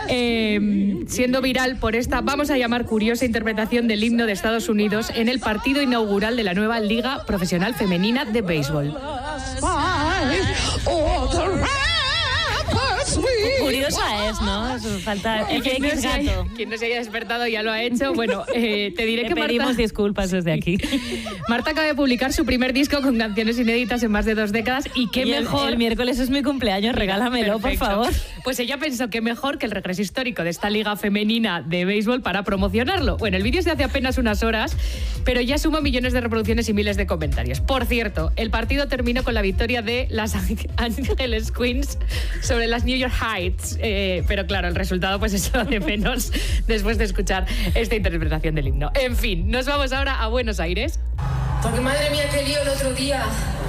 siendo viral por esta, vamos a llamar curiosa interpretación del himno de Estados Unidos en el partido inaugural de la nueva Liga Profesional Femenina de Béisbol. Curiosa es, ¿no? Falta FX gato. Quien no se haya despertado ya lo ha hecho. Bueno, te diré que pedimos disculpas desde aquí. Marta acaba de publicar su primer disco con canciones inéditas en más de 2 décadas y qué mejor... El miércoles es mi cumpleaños, regálamelo, perfecto, por favor. Pues ella pensó que mejor que el regreso histórico de esta liga femenina de béisbol para promocionarlo. Bueno, el vídeo es de hace apenas unas horas, pero ya suma millones de reproducciones y miles de comentarios. Por cierto, el partido terminó con la victoria de las Angeles Queens sobre las New York Heights. Pero claro, el resultado pues eso de menos después de escuchar esta interpretación del himno. En fin, nos vamos ahora a Buenos Aires. Porque madre mía, qué lío el otro día.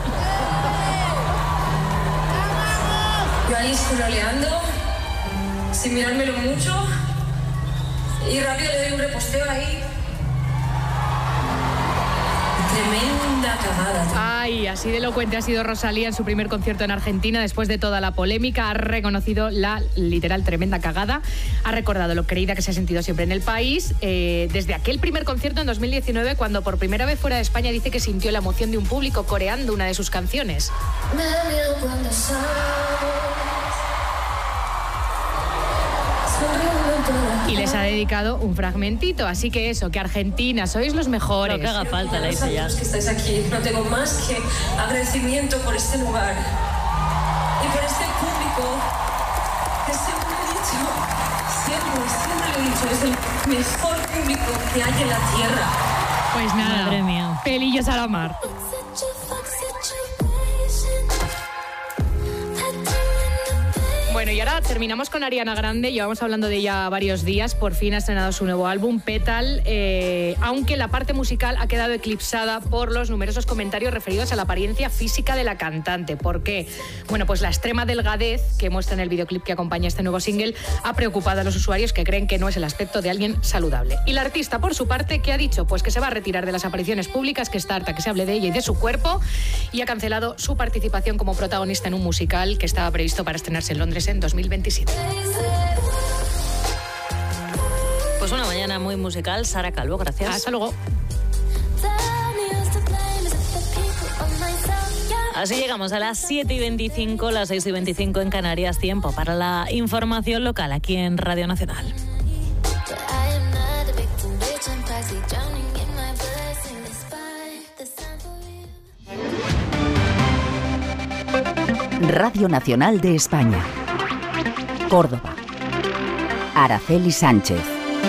Yo ahí scrolleando, sin mirármelo mucho, y rápido le doy un reposteo ahí. Tremenda cagada. Ay, así de elocuente ha sido Rosalía en su primer concierto en Argentina después de toda la polémica. Ha reconocido la literal tremenda cagada. Ha recordado lo querida que se ha sentido siempre en el país. Desde aquel primer concierto en 2019, cuando por primera vez fuera de España dice que sintió la emoción de un público coreando una de sus canciones. Me da miedo cuando sabes. Y les ha dedicado un fragmentito, así que eso, que Argentina, sois los mejores. Lo que haga falta, la hice ya. Que estáis aquí, no tengo más que agradecimiento por este lugar y por este público que siempre he dicho, siempre lo he dicho, es el mejor público que hay en la tierra. Pues nada, madre mía, pelillos a la mar. Bueno, y ahora terminamos con Ariana Grande. Llevamos hablando de ella varios días. Por fin ha estrenado su nuevo álbum, Petal, aunque la parte musical ha quedado eclipsada por los numerosos comentarios referidos a la apariencia física de la cantante. ¿Por qué? Bueno, pues la extrema delgadez que muestra en el videoclip que acompaña este nuevo single ha preocupado a los usuarios que creen que no es el aspecto de alguien saludable. Y la artista, por su parte, ¿qué ha dicho? Pues que se va a retirar de las apariciones públicas, que está harta que se hable de ella y de su cuerpo, y ha cancelado su participación como protagonista en un musical que estaba previsto para estrenarse en Londres en 2027. Pues una mañana muy musical. Sara Calvo, gracias. Hasta luego. Así llegamos a las 7:25, las 6:25 en Canarias. Tiempo para la información local aquí en Radio Nacional. Radio Nacional de España. Córdoba. Araceli Sánchez.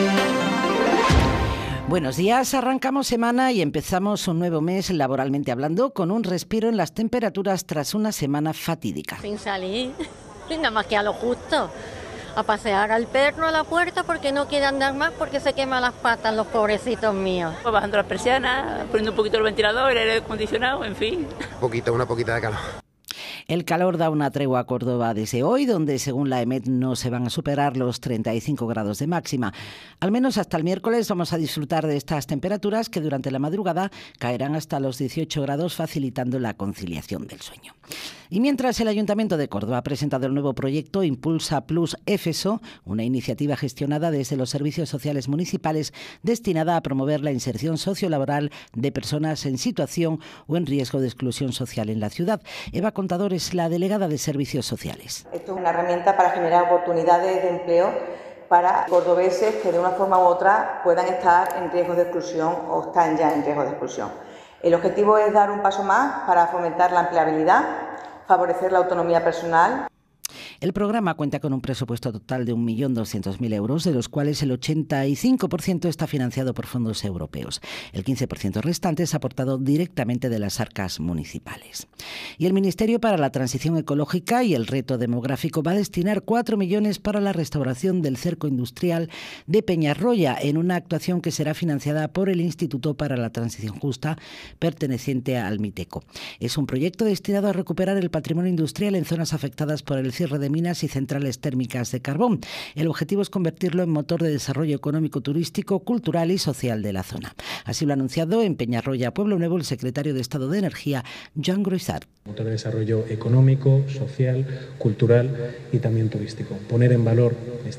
Buenos días, arrancamos semana y empezamos un nuevo mes laboralmente hablando con un respiro en las temperaturas tras una semana fatídica. Sin salir, nada más que a lo justo, a pasear al perro a la puerta porque no quiere andar más porque se queman las patas los pobrecitos míos. Bajando las persianas, poniendo un poquito el ventilador, el aire acondicionado, en fin. Una poquita de calor. El calor da una tregua a Córdoba desde hoy, donde según la EMET no se van a superar los 35 grados de máxima. Al menos hasta el miércoles vamos a disfrutar de estas temperaturas que durante la madrugada caerán hasta los 18 grados, facilitando la conciliación del sueño. Y mientras el Ayuntamiento de Córdoba ha presentado el nuevo proyecto Impulsa Plus EFESO, una iniciativa gestionada desde los servicios sociales municipales destinada a promover la inserción sociolaboral de personas en situación o en riesgo de exclusión social en la ciudad. Eva Contador es la delegada de Servicios Sociales. Esto es una herramienta para generar oportunidades de empleo para cordobeses que de una forma u otra puedan estar en riesgo de exclusión o están ya en riesgo de exclusión. El objetivo es dar un paso más para fomentar la empleabilidad, favorecer la autonomía personal. El programa cuenta con un presupuesto total de 1.200.000 euros, de los cuales el 85% está financiado por fondos europeos. El 15% restante es aportado directamente de las arcas municipales. Y el Ministerio para la Transición Ecológica y el Reto Demográfico va a destinar 4 millones para la restauración del cerco industrial de Peñarroya, en una actuación que será financiada por el Instituto para la Transición Justa, perteneciente al MITECO. Es un proyecto destinado a recuperar el patrimonio industrial en zonas afectadas por el cierre de minas y centrales térmicas de carbón. El objetivo es convertirlo en motor de desarrollo económico, turístico, cultural y social de la zona. Así lo ha anunciado en Peñarroya, Pueblo Nuevo, el secretario de Estado de Energía, Joan Groisart. Motor de desarrollo económico, social, cultural y también turístico. Poner en valor